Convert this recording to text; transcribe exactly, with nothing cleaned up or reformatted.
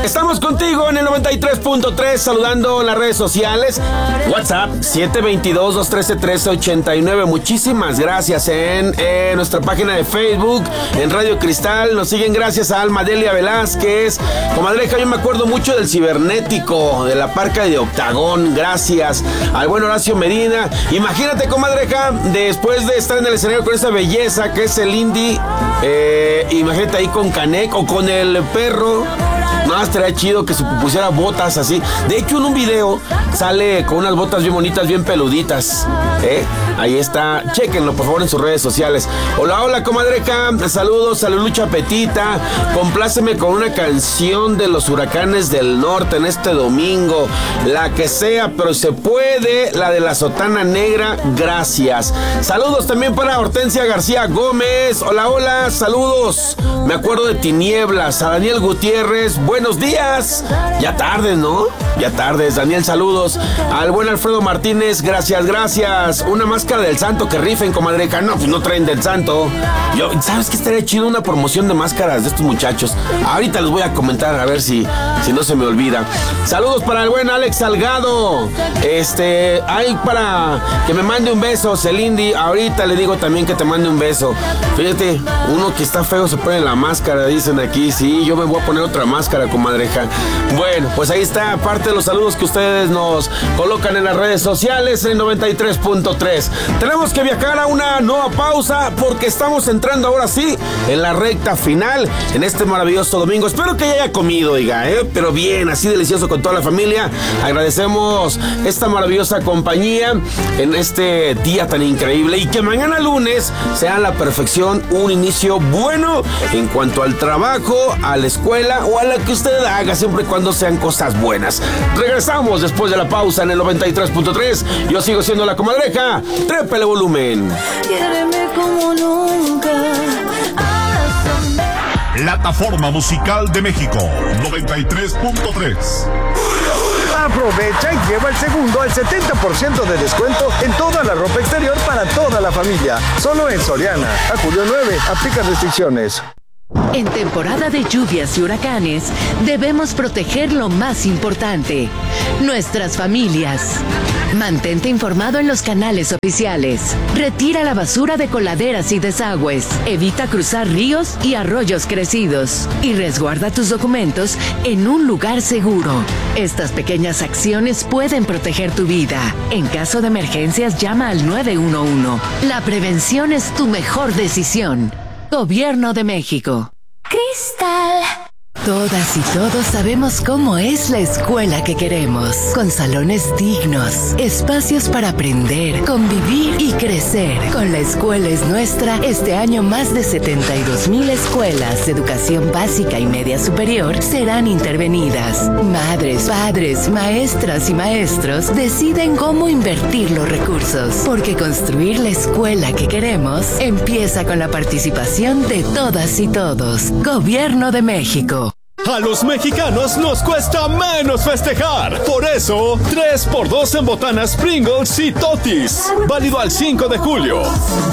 Estamos contigo en el noventa y tres punto tres, saludando en las redes sociales. WhatsApp siete dos dos, dos uno tres, uno tres ocho nueve. Muchísimas gracias en, en nuestra página de Facebook, en Radio Cristal. Nos siguen gracias a Alma Delia Velázquez. Comadreja, yo me acuerdo mucho del cibernético, de la parca de Octagón. Gracias al buen Horacio Medina. Imagínate, comadreja, después de estar en el escenario con esa belleza que es el Indy, eh, imagínate ahí con Canek o con el perro. No, estaría chido que se pusiera botas así. De hecho, en un video sale con unas botas bien bonitas, bien peluditas, ¿eh? Ahí está, chéquenlo por favor en sus redes sociales. Hola, hola, comadreca, saludos, Salulucha Petita. Compláceme con una canción de los Huracanes del Norte en este domingo. La que sea, pero se puede, la de la Sotana Negra, gracias. Saludos también para Hortensia García Gómez. Hola, hola, saludos. Me acuerdo de Tinieblas, a Daniel Gutiérrez. Buenos días. Ya tarde, ¿no? Ya tardes, Daniel, saludos. Al buen Alfredo Martínez, gracias, gracias. Una máscara del santo que rifen, comadreca. No, pues no traen del santo. Yo, ¿sabes qué estaría chido? Una promoción de máscaras de estos muchachos. Ahorita les voy a comentar a ver si, si no se me olvida. Saludos para el buen Alex Salgado. Este, hay para que me mande un beso, Celindi. Ahorita le digo también que te mande un beso. Fíjate, uno que está feo se pone la máscara, dicen aquí. Sí, yo me voy a poner otra máscara, comadreja. Bueno, pues ahí está parte de los saludos que ustedes nos colocan en las redes sociales en noventa y tres punto tres. Tenemos que viajar a una nueva pausa porque estamos entrando ahora sí en la recta final en este maravilloso domingo. Espero que ya haya comido, oiga, ¿eh? Pero bien, así delicioso con toda la familia. Agradecemos esta maravillosa compañía en este día tan increíble y que mañana lunes sea a la perfección un inicio bueno en cuanto al trabajo, a la escuela o a la que usted haga, siempre y cuando sean cosas buenas. Regresamos después de la pausa en el noventa y tres punto tres. Yo sigo siendo la comadreja. Trépele volumen. Quiéreme como nunca. Plataforma Musical de México, noventa y tres punto tres. Aprovecha y lleva el segundo al setenta por ciento de descuento en toda la ropa exterior para toda la familia. Solo en Soriana. A julio nueve, aplican restricciones. En temporada de lluvias y huracanes, debemos proteger lo más importante, nuestras familias. Mantente informado en los canales oficiales. Retira la basura de coladeras y desagües. Evita cruzar ríos y arroyos crecidos. Y resguarda tus documentos en un lugar seguro. Estas pequeñas acciones pueden proteger tu vida. En caso de emergencias, llama al nueve uno uno. La prevención es tu mejor decisión. Gobierno de México. Cristal. Todas y todos sabemos cómo es la escuela que queremos, con salones dignos, espacios para aprender, convivir y crecer. Con La Escuela es Nuestra, este año más de setenta y dos mil escuelas de educación básica y media superior serán intervenidas. Madres, padres, maestras y maestros deciden cómo invertir los recursos, porque construir la escuela que queremos empieza con la participación de todas y todos. Gobierno de México. A los mexicanos nos cuesta menos festejar. Por eso, tres por dos en botanas Pringles y Totis. Válido al cinco de julio.